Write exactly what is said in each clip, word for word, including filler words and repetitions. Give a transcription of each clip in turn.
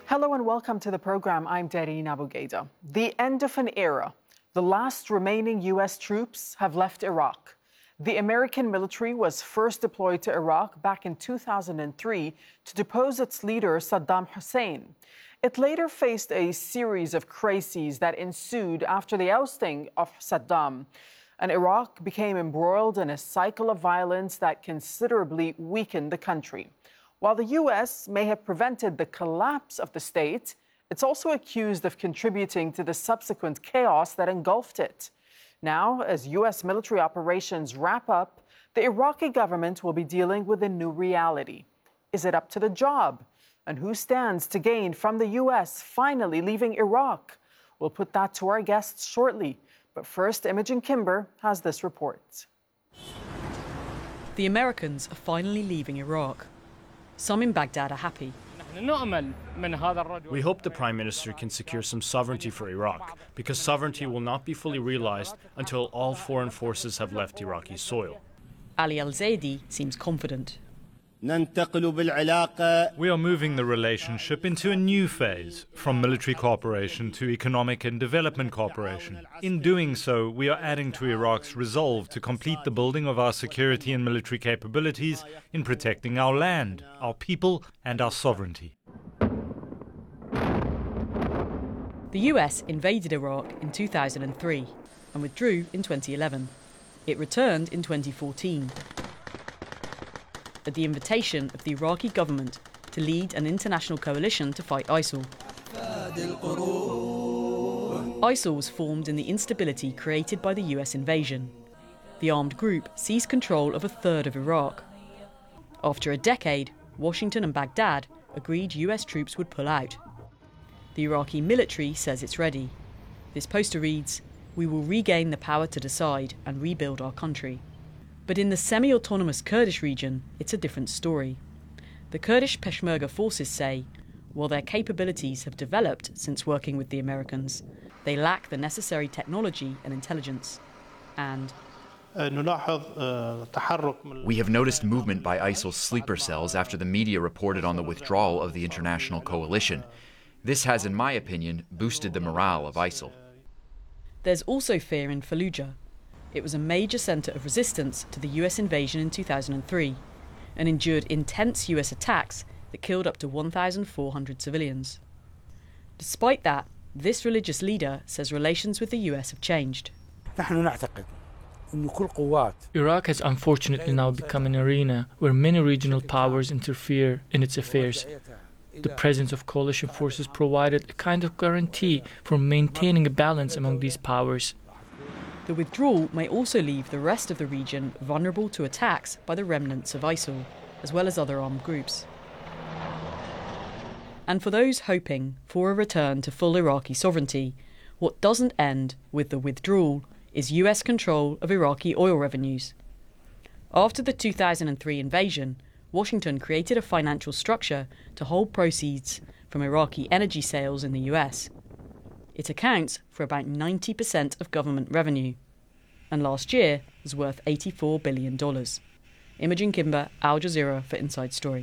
Hello and welcome to the program. I'm Darine Abougaida. The end of an era. The last remaining U S troops have left Iraq. The American military was first deployed to Iraq back in two thousand three to depose its leader, Saddam Hussein. It later faced a series of crises that ensued after the ousting of Saddam, and Iraq became embroiled in a cycle of violence that considerably weakened the country. While the U S may have prevented the collapse of the state, it's also accused of contributing to the subsequent chaos that engulfed it. Now, as U S military operations wrap up, the Iraqi government will be dealing with a new reality. Is it up to the job? And who stands to gain from the U S finally leaving Iraq? We'll put that to our guests shortly. But first, Imogen Kimber has this report. The Americans are finally leaving Iraq. Some in Baghdad are happy. We hope the Prime Minister can secure some sovereignty for Iraq, because sovereignty will not be fully realized until all foreign forces have left Iraqi soil. Ali Al-Zaidi seems confident. We are moving the relationship into a new phase, from military cooperation to economic and development cooperation. In doing so, we are adding to Iraq's resolve to complete the building of our security and military capabilities in protecting our land, our people, and our sovereignty. The U S invaded Iraq in two thousand three and withdrew in twenty eleven. It returned in twenty fourteen. At the invitation of the Iraqi government to lead an international coalition to fight ISIL. ISIL was formed in the instability created by the U S invasion. The armed group seized control of a third of Iraq. After a decade, Washington and Baghdad agreed U S troops would pull out. The Iraqi military says it's ready. This poster reads, "We will regain the power to decide and rebuild our country." But in the semi-autonomous Kurdish region, it's a different story. The Kurdish Peshmerga forces say, while their capabilities have developed since working with the Americans, they lack the necessary technology and intelligence. And we have noticed movement by ISIL's sleeper cells after the media reported on the withdrawal of the international coalition. This has, in my opinion, boosted the morale of ISIL. There's also fear in Fallujah. It was a major centre of resistance to the U S invasion in two thousand three and endured intense U S attacks that killed up to one thousand four hundred civilians. Despite that, this religious leader says relations with the U S have changed. Iraq has unfortunately now become an arena where many regional powers interfere in its affairs. The presence of coalition forces provided a kind of guarantee for maintaining a balance among these powers. The withdrawal may also leave the rest of the region vulnerable to attacks by the remnants of ISIL, as well as other armed groups. And for those hoping for a return to full Iraqi sovereignty, what doesn't end with the withdrawal is U S control of Iraqi oil revenues. After the two thousand three invasion, Washington created a financial structure to hold proceeds from Iraqi energy sales in the U S. It accounts for about ninety percent of government revenue, and last year was worth eighty-four billion dollars. Imogen Kimber, Al Jazeera for Inside Story.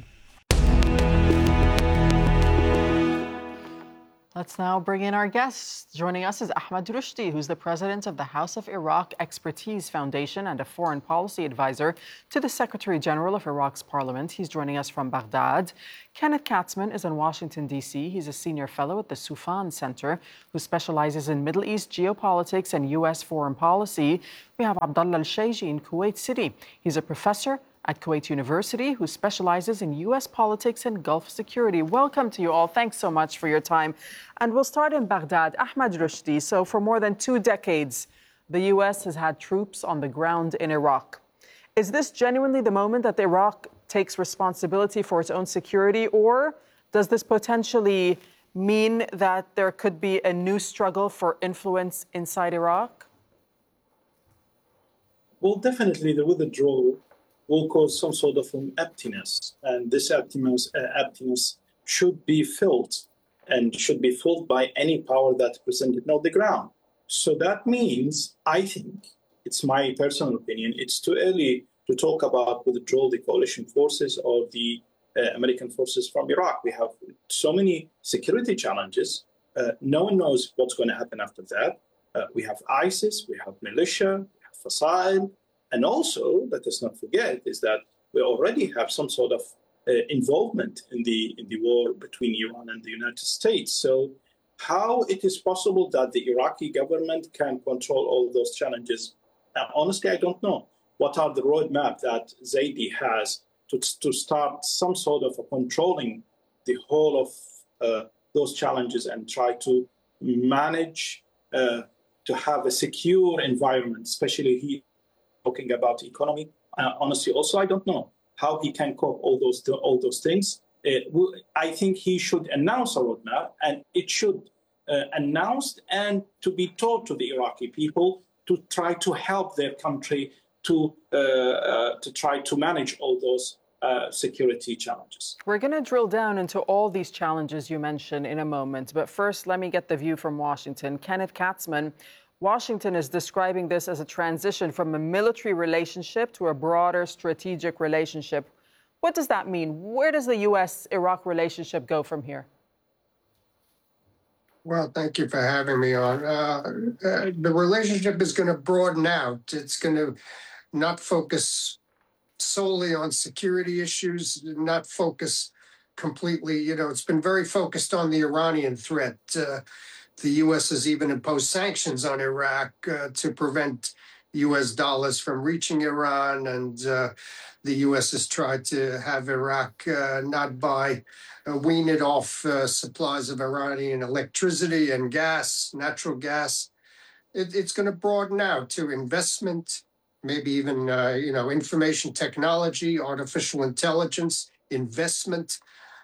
Let's now bring in our guests. Joining us is Ahmed Rushdi, who's the president of the House of Iraq Expertise Foundation and a foreign policy advisor to the Secretary General of Iraq's parliament. He's joining us from Baghdad. Kenneth Katzman is in Washington, D C He's a senior fellow at the Soufan Center, who specializes in Middle East geopolitics and U S foreign policy. We have Abdullah Al-Shayji in Kuwait City. He's a professor at Kuwait University, who specializes in U S politics and Gulf security. Welcome to you all. Thanks so much for your time. And we'll start in Baghdad. Ahmed Rushdi, so for more than two decades, the U S has had troops on the ground in Iraq. Is this genuinely the moment that Iraq takes responsibility for its own security, or does this potentially mean that there could be a new struggle for influence inside Iraq? Well, definitely the withdrawal will cause some sort of an emptiness, and this emptiness, uh, emptiness should be filled and should be filled by any power that's presented on the ground. So that means, I think, it's my personal opinion, it's too early to talk about withdrawal the coalition forces or the uh, American forces from Iraq. We have so many security challenges. Uh, no one knows what's going to happen after that. Uh, we have ISIS, we have militia, we have Fasa'il, and also, let us not forget, is that we already have some sort of uh, involvement in the in the war between Iran and the United States. So how it is possible that the Iraqi government can control all those challenges? Uh, honestly, I don't know. What are the roadmap that Zaidi has to, to start some sort of a controlling the whole of uh, those challenges and try to manage uh, to have a secure environment, especially he talking about economy. Uh, honestly, also, I don't know how he can cope all those all those things. Uh, I think he should announce a roadmap, and it should uh, announced and to be told to the Iraqi people to try to help their country to uh, uh, to try to manage all those uh, security challenges. We're going to drill down into all these challenges you mentioned in a moment, but first, let me get the view from Washington. Kenneth Katzman, Washington is describing this as a transition from a military relationship to a broader strategic relationship. What does that mean? Where does the U S Iraq relationship go from here? Well, thank you for having me on. Uh, uh, the relationship is going to broaden out. It's going to not focus solely on security issues, not focus completely, you know, it's been very focused on the Iranian threat. Uh, the U S has even imposed sanctions on Iraq uh, to prevent U S dollars from reaching Iran, and uh, the U S has tried to have Iraq uh, not buy, uh, wean it off uh, supplies of Iranian electricity and gas, natural gas. It, it's going to broaden out to investment, maybe even, uh, you know, information technology, artificial intelligence, investment,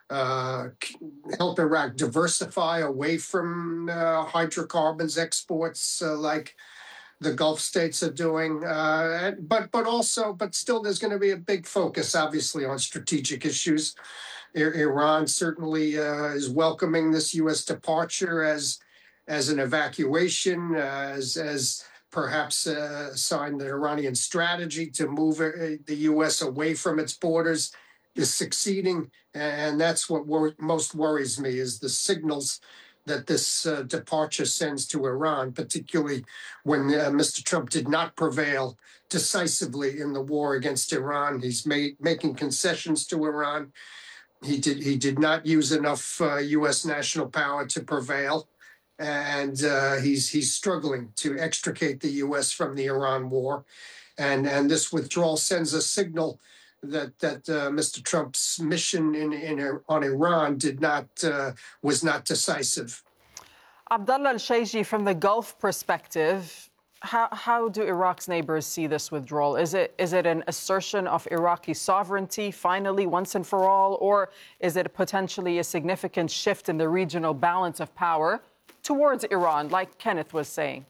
uh, help Iraq diversify away from uh, hydrocarbons exports uh, like the Gulf states are doing. Uh, but but also, but still there's going to be a big focus, obviously, on strategic issues. I- Iran certainly uh, is welcoming this U S departure as as an evacuation, uh, as as perhaps a sign that Iranian strategy to move uh, the U S away from its borders is succeeding. And that's what wor- most worries me, is the signals that this uh, departure sends to Iran, particularly when uh, Mister Trump did not prevail decisively in the war against Iran. He's made, making concessions to Iran. He did, he did not use enough uh, U S national power to prevail. And uh, he's he's struggling to extricate the U S from the Iran war, and and this withdrawal sends a signal that that uh, Mister Trump's mission in, in on Iran did not uh, was not decisive. Abdullah Al-Shaiji, from the Gulf perspective, how how do Iraq's neighbors see this withdrawal? Is it is it an assertion of Iraqi sovereignty finally, once and for all, or is it potentially a significant shift in the regional balance of power towards Iran, like Kenneth was saying?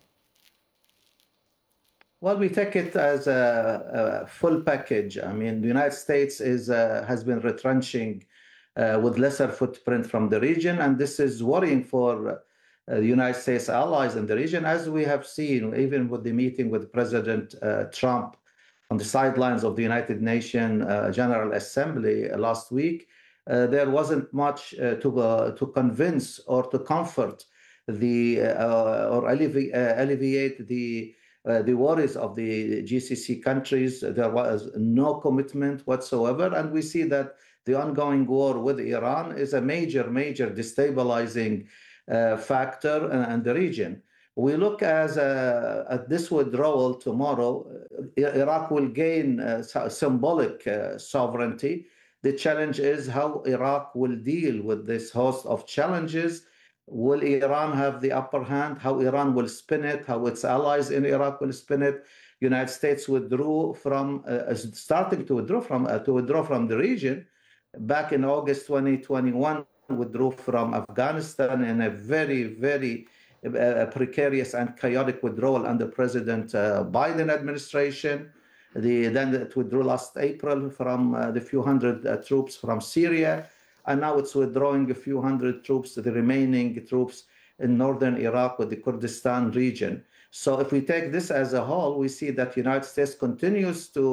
Well, we take it as a, a full package. I mean, the United States is uh, has been retrenching uh, with lesser footprint from the region, and this is worrying for uh, the United States allies in the region, as we have seen even with the meeting with President uh, Trump on the sidelines of the United Nations uh, General Assembly last week. Uh, there wasn't much uh, to uh, to convince or to comfort the uh, or alleviate, uh, alleviate the uh, the worries of the G C C countries. There was no commitment whatsoever, and we see that the ongoing war with Iran is a major, major destabilizing uh, factor in, in the region. We look as a, at this withdrawal tomorrow. Iraq will gain uh, symbolic uh, sovereignty. The challenge is how Iraq will deal with this host of challenges. Will Iran have the upper hand? How Iran will spin it? How its allies in Iraq will spin it? United States withdrew from, uh, starting to withdraw from uh, to withdraw from the region back in August twenty twenty-one. Withdrew from Afghanistan in a very, very uh, precarious and chaotic withdrawal under President uh, Biden administration. The, then it withdrew last April from uh, the few hundred uh, troops from Syria. And now it's withdrawing a few hundred troops, the remaining troops in northern Iraq with the Kurdistan region. So if we take this as a whole, we see that the United States continues to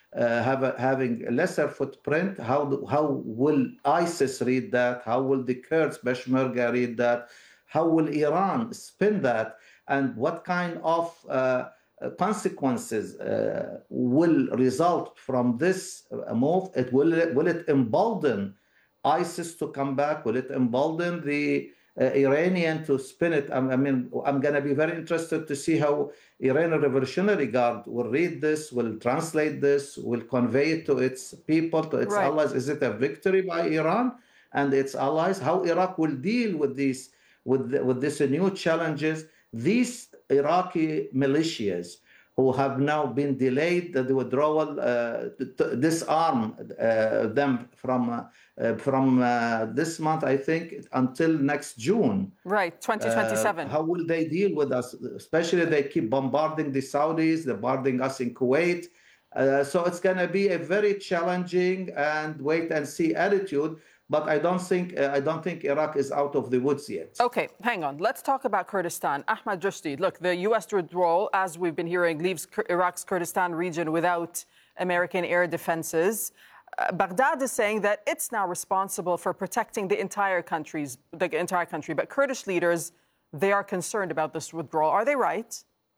uh, have a, having a lesser footprint. How do, how will ISIS read that? How will the Kurds, Peshmerga, read that? How will Iran spin that? And what kind of uh, consequences uh, will result from this move? It will will it embolden ISIS to come back? Will it embolden the uh, Iranian to spin it? I, I mean, I'm going to be very interested to see how Iranian Revolutionary Guard will read this, will translate this, will convey it to its people, to its right. allies. Is it a victory by Iran and its allies? How Iraq will deal with these, with the, with these new challenges? These Iraqi militias who have now been delayed the withdrawal, uh, to disarm uh, them from uh, uh, from uh, this month, I think, until next June. Right, twenty twenty-seven. Uh, how will they deal with us? Especially they keep bombarding the Saudis, they're bombarding us in Kuwait. Uh, so it's going to be a very challenging and wait and see attitude. But I don't think uh, I don't think Iraq is out of the woods yet. Okay, hang on. Let's talk about Kurdistan. Ahmad Rushdi, look, the U S withdrawal, as we've been hearing, leaves Iraq's Kurdistan region without American air defenses. Uh, Baghdad is saying that it's now responsible for protecting the entire country's the entire country. But Kurdish leaders, they are concerned about this withdrawal. Are they right?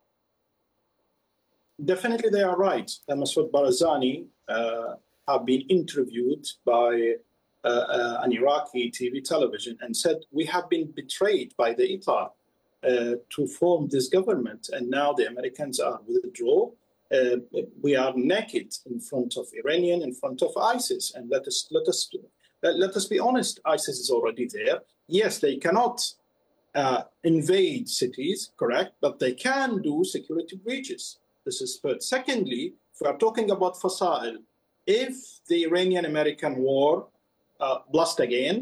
Definitely, they are right. Uh, Masoud Barzani uh, have been interviewed by Uh, uh, an Iraqi T V television and said, we have been betrayed by the I T A R uh, to form this government, and now the Americans are withdraw. Uh, we are naked in front of Iranian, in front of ISIS, and let us let us let, let us be honest. ISIS is already there. Yes, they cannot uh, invade cities, correct, but they can do security breaches. This is first. Secondly, if we are talking about Fasa'il, if the Iranian-American war Uh, blast again,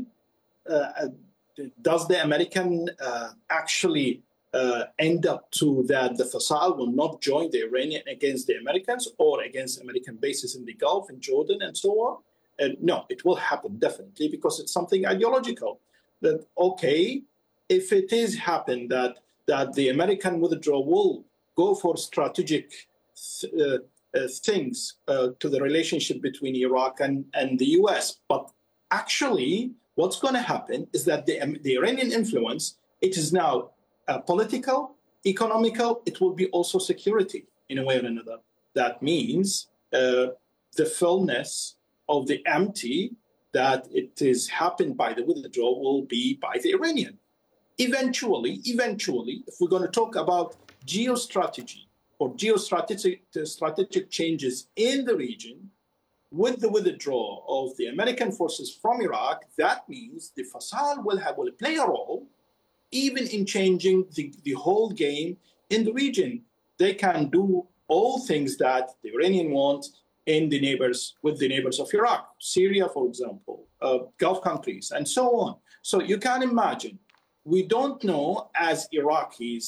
uh, does the American uh, actually uh, end up to that the Fasa'il will not join the Iranian against the Americans or against American bases in the Gulf, in Jordan, and so on? Uh, no, it will happen, definitely, because it's something ideological. That, okay, if it is happen that, that the American withdrawal will go for strategic th- uh, uh, things uh, to the relationship between Iraq and, and the U S, but actually, what's going to happen is that the, the Iranian influence, it is now uh, political, economical, it will be also security in a way or another. That means uh, the fullness of the empty that it is happened by the withdrawal will be by the Iranian. Eventually, eventually, if we're going to talk about geostrategy or geostrategic strategic changes in the region, with the withdrawal of the American forces from Iraq, that means the Fasa'il will have will play a role even in changing the, the whole game in the region. They can do all things that the Iranian want in the neighbors, with the neighbors of Iraq, Syria, for example, uh, Gulf countries, and so on. So you can imagine, we don't know as Iraqis,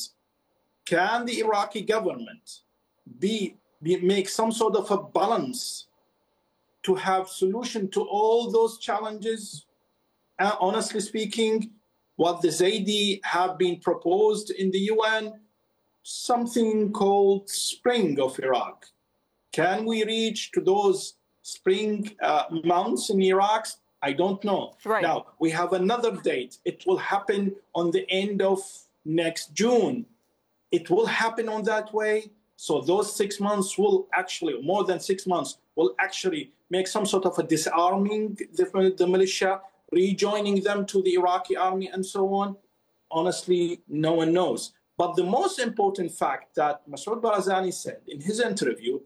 can the Iraqi government be, be make some sort of a balance to have solution to all those challenges? Uh, honestly speaking, what the Zaidi have been proposed in the U N, something called Spring of Iraq. Can we reach to those spring uh, months in Iraq? I don't know. Right. Now, we have another date. It will happen on the end of next June. It will happen on that way. So those six months will actually, more than six months, will actually make some sort of a disarming the, the militia, rejoining them to the Iraqi army, and so on. Honestly, no one knows. But the most important fact that Masoud Barzani said in his interview